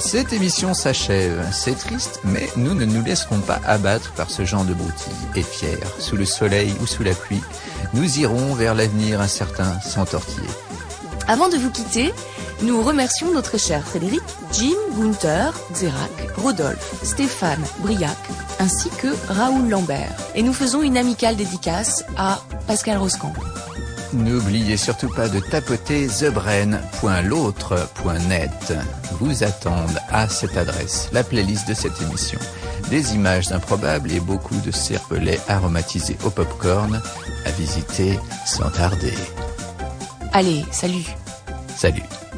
Cette émission s'achève. C'est triste, mais nous ne nous laisserons pas abattre par ce genre de broutilles. Et fiers, sous le soleil ou sous la pluie, nous irons vers l'avenir incertain sans tortiller. Avant de vous quitter, nous remercions notre cher Frédéric, Jim, Gunther, Xerac, Rodolphe, Stéphane, Briac, ainsi que Raoul Lambert. Et nous faisons une amicale dédicace à Pascal Roscamp. N'oubliez surtout pas de tapoter thebrain.l'autre.net. Vous attendent à cette adresse la playlist de cette émission, des images improbables et beaucoup de cervelets aromatisés au popcorn à visiter sans tarder. Allez, salut. Salut.